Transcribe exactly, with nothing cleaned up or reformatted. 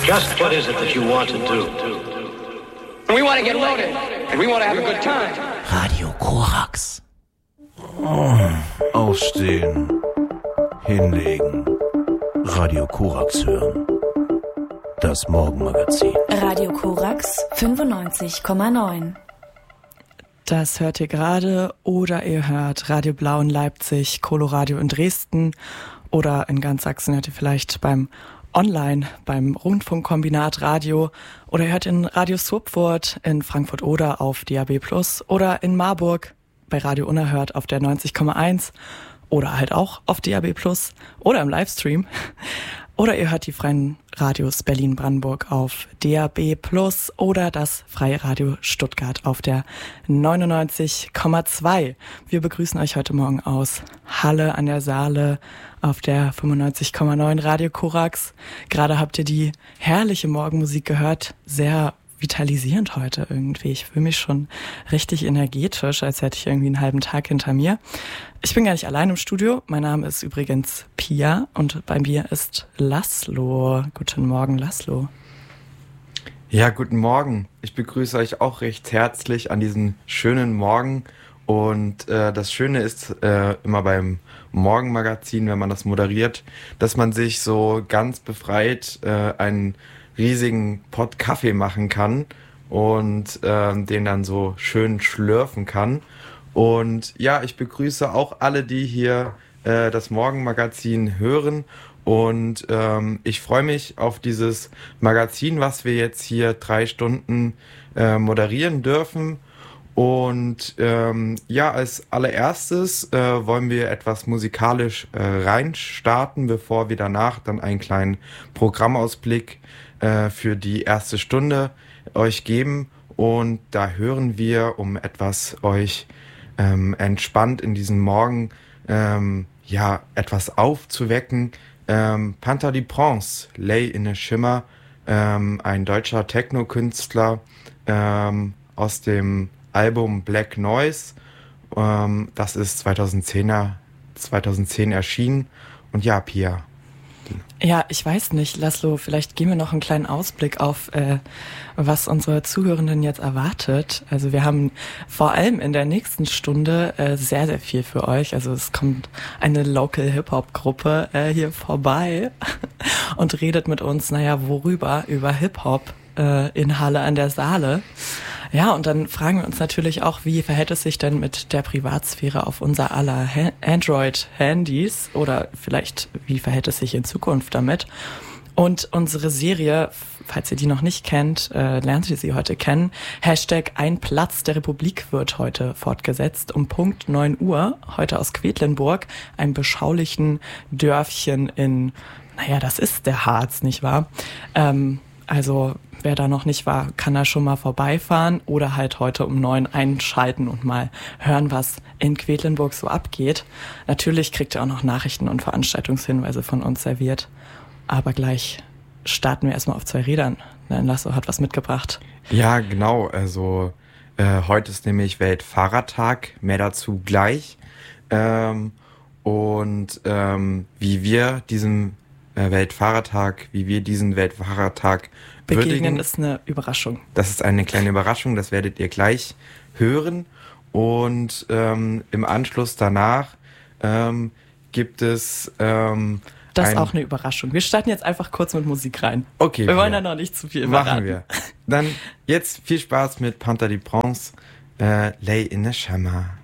Just what is it that you want to do? We want to get loaded, and we want to have a good time. Radio Korax. Aufstehen. Hinlegen. Radio Korax hören. Das Morgenmagazin. Radio Korax fünfundneunzig Komma neun. Das hört ihr gerade oder ihr hört Radio Blau in Leipzig, Coloradio in Dresden oder in ganz Sachsen hört ihr vielleicht beim Online, beim Rundfunkkombinat Radio oder ihr hört in Radio Swupfurt in Frankfurt-Oder auf D A B plus oder in Marburg bei Radio Unerhört auf der neunzig Komma eins oder halt auch auf D A B plus oder im Livestream. Oder ihr hört die freien Radios Berlin-Brandenburg auf D A B plus oder das Freie Radio Stuttgart auf der neunundneunzig Komma zwei. Wir begrüßen euch heute Morgen aus Halle an der Saale auf der fünfundneunzig Komma neun Radio Korax. Gerade habt ihr die herrliche Morgenmusik gehört, sehr vitalisierend heute irgendwie. Ich fühle mich schon richtig energetisch, als hätte ich irgendwie einen halben Tag hinter mir. Ich bin gar nicht allein im Studio. Mein Name ist übrigens Pia und bei mir ist Laszlo. Guten Morgen, Laszlo. Ja, guten Morgen. Ich begrüße euch auch recht herzlich an diesem schönen Morgen. Und äh, das Schöne ist äh, immer beim Morgenmagazin, wenn man das moderiert, dass man sich so ganz befreit äh, einen riesigen Pott Kaffee machen kann und äh, den dann so schön schlürfen kann. Und ja, ich begrüße auch alle, die hier äh, das Morgenmagazin hören. Und ähm, ich freue mich auf dieses Magazin, was wir jetzt hier drei Stunden äh, moderieren dürfen. Und ähm, ja, als allererstes äh, wollen wir etwas musikalisch äh, reinstarten, bevor wir danach dann einen kleinen Programmausblick äh, für die erste Stunde euch geben. Und da hören wir, um etwas euch ähm, entspannt in diesen Morgen ähm, ja etwas aufzuwecken, ähm, Panther die Prince, Lay in a Shimmer, ähm, ein deutscher Techno-Künstler ähm, aus dem Album Black Noise, ähm, das ist zweitausendzehner, zweitausendzehn erschienen. Und ja, Pia. Ja, ich weiß nicht, Laszlo, vielleicht geben wir noch einen kleinen Ausblick auf, äh, was unsere Zuhörenden jetzt erwartet. Also wir haben vor allem in der nächsten Stunde äh, sehr, sehr viel für euch. Also es kommt eine Local-Hip-Hop-Gruppe äh, hier vorbei und redet mit uns, naja, worüber? Über Hip-Hop äh, in Halle an der Saale. Ja, und dann fragen wir uns natürlich auch, wie verhält es sich denn mit der Privatsphäre auf unser aller ha- Android-Handys oder vielleicht, wie verhält es sich in Zukunft damit? Und unsere Serie, falls ihr die noch nicht kennt, äh, lernt ihr sie heute kennen. Hashtag Ein Platz der Republik wird heute fortgesetzt um Punkt neun Uhr, heute aus Quedlinburg, einem beschaulichen Dörfchen in, naja, das ist der Harz, nicht wahr? Ähm, also wer da noch nicht war, kann da schon mal vorbeifahren oder halt heute um neun einschalten und mal hören, was in Quedlinburg so abgeht. Natürlich kriegt ihr auch noch Nachrichten und Veranstaltungshinweise von uns serviert. Aber gleich starten wir erstmal auf zwei Rädern. Denn Laszlo hat was mitgebracht. Ja, genau. Also äh, heute ist nämlich Weltfahrradtag. Mehr dazu gleich. Ähm, und ähm, wie wir diesen äh, Weltfahrradtag, wie wir diesen Weltfahrradtag Begegnen würdigen, ist eine Überraschung. Das ist eine kleine Überraschung, das werdet ihr gleich hören. Und ähm, im Anschluss danach ähm, gibt es ähm, Das ist ein auch eine Überraschung. Wir starten jetzt einfach kurz mit Musik rein. Okay. Wir wollen ja ja noch nicht zu viel Machen verraten. wir. Dann jetzt viel Spaß mit Panther die Prince, äh, Lay in a Shimmer.